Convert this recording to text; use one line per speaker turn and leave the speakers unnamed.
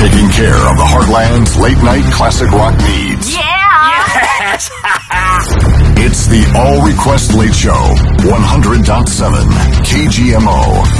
taking care of the Heartland's late-night classic rock needs.
Yeah! Yes!
It's the All Request Late Show, 100.7 KGMO.